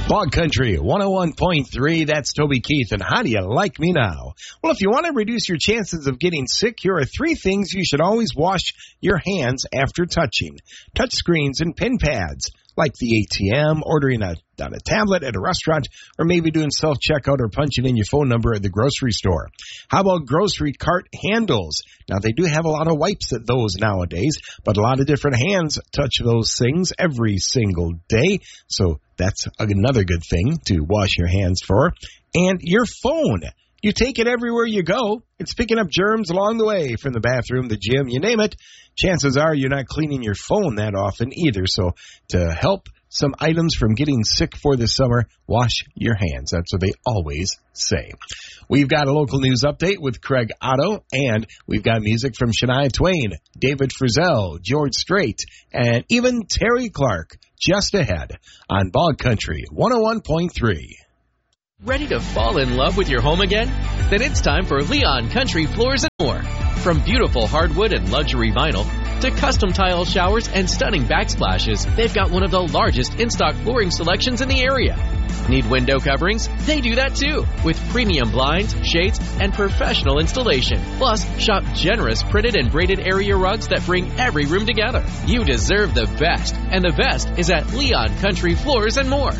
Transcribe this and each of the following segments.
Bog Country 101.3, that's Toby Keith, and how do you like me now? Well, if you want to reduce your chances of getting sick, here are 3 things you should always wash your hands after touching. Touch screens and pen pads, like the ATM, ordering on a tablet at a restaurant, or maybe doing self-checkout or punching in your phone number at the grocery store. How about grocery cart handles? Now, they do have a lot of wipes at those nowadays, but a lot of different hands touch those things every single day, so that's another good thing to wash your hands for. And your phone. You take it everywhere you go. It's picking up germs along the way, from the bathroom, the gym, you name it. Chances are you're not cleaning your phone that often either. So to help some items from getting sick for the summer, wash your hands. That's what they always say. We've got a local news update with Craig Otto, and we've got music from Shania Twain, David Frizzell, George Strait, and even Terry Clark just ahead on Bog Country 101.3. Ready to fall in love with your home again? Then it's time for Leon Country Floors & More. From beautiful hardwood and luxury vinyl to custom tile showers and stunning backsplashes, they've got one of the largest in-stock flooring selections in the area. Need window coverings? They do that too, with premium blinds, shades, and professional installation. Plus, shop generous printed and braided area rugs that bring every room together. You deserve the best, and the best is at Leon Country Floors & More.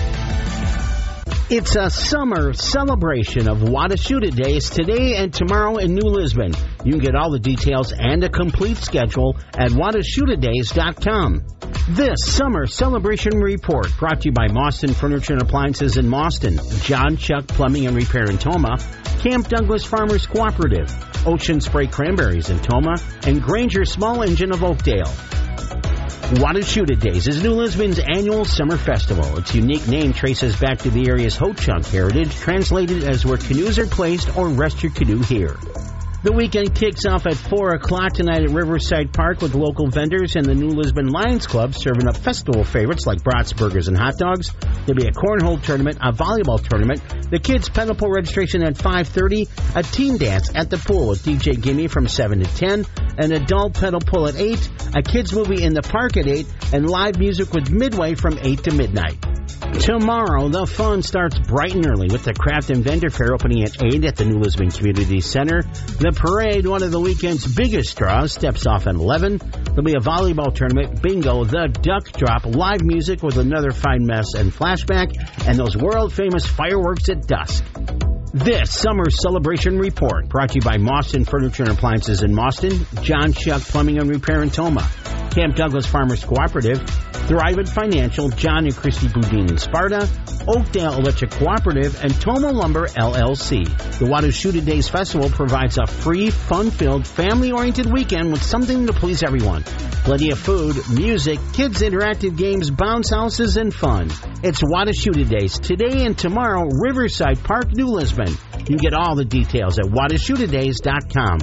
It's a summer celebration of Washouta Days today and tomorrow in New Lisbon. You can get all the details and a complete schedule at WashoutaDays.com. This summer celebration report brought to you by Mauston Furniture and Appliances in Mauston, John Chuck Plumbing and Repair in Toma, Camp Douglas Farmers Cooperative, Ocean Spray Cranberries in Toma, and Granger Small Engine of Oakdale. Washouta Days is New Lisbon's annual summer festival. Its unique name traces back to the area's Ho-Chunk heritage, translated as where canoes are placed or rest your canoe here. The weekend kicks off at 4 o'clock tonight at Riverside Park with local vendors and the New Lisbon Lions Club serving up festival favorites like brats, burgers, and hot dogs. There'll be a cornhole tournament, a volleyball tournament, the kids' pedal pull registration at 5:30, a team dance at the pool with DJ Gimme from 7 to 10, an adult pedal pull at 8, a kids' movie in the park at 8, and live music with Midway from 8 to midnight. Tomorrow, the fun starts bright and early with the Craft and Vendor Fair opening at 8 at the New Lisbon Community Center. The parade, one of the weekend's biggest draws, steps off at 11. There'll be a volleyball tournament, bingo, the duck drop, live music with another fine mess and flashback, and those world-famous fireworks at dusk. This summer celebration report brought to you by Mauston Furniture and Appliances in Mauston, John Chuck Plumbing and Repair in Toma, Camp Douglas Farmers Cooperative, Thrivent Financial, John and Christy Boudin in Sparta, Oakdale Electric Cooperative, and Toma Lumber, LLC. The Washouta Days Festival provides a free, fun-filled, family-oriented weekend with something to please everyone. Plenty of food, music, kids' interactive games, bounce houses, and fun. It's Washouta Days today and tomorrow, Riverside Park, New Lisbon. You can get all the details at WashoutaDays.com.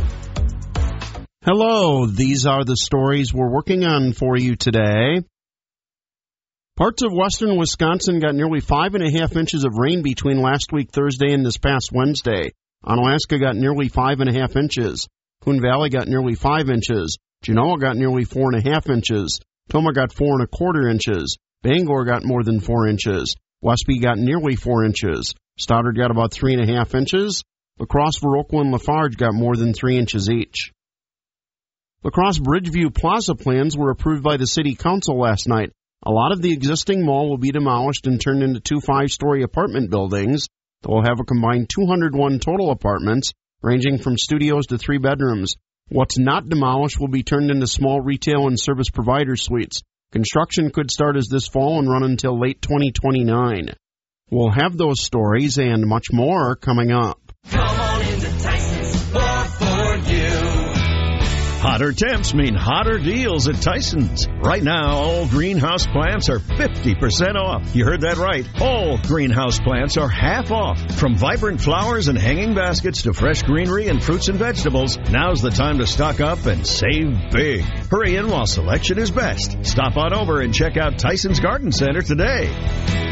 Hello, these are the stories we're working on for you today. Parts of western Wisconsin got nearly 5.5 inches of rain between last week Thursday and this past Wednesday. Onalaska got nearly 5.5 inches. Coon Valley got nearly 5 inches. Genoa got nearly 4.5 inches. Toma got 4.25 inches. Bangor got more than 4 inches. Westby got nearly 4 inches. Stoddard got about 3.5 inches. La Crosse, Viroqua, and Lafarge got more than 3 inches each. La Crosse Bridgeview Plaza plans were approved by the City Council last night. A lot of the existing mall will be demolished and turned into 2 5-story apartment buildings that will have a combined 201 total apartments, ranging from studios to 3 bedrooms. What's not demolished will be turned into small retail and service provider suites. Construction could start as this fall and run until late 2029. We'll have those stories and much more coming up. Come on into Tyson's, more for you. Hotter temps mean hotter deals at Tyson's. Right now, all greenhouse plants are 50% off. You heard that right. All greenhouse plants are half off. From vibrant flowers and hanging baskets to fresh greenery and fruits and vegetables, now's the time to stock up and save big. Hurry in while selection is best. Stop on over and check out Tyson's Garden Center today.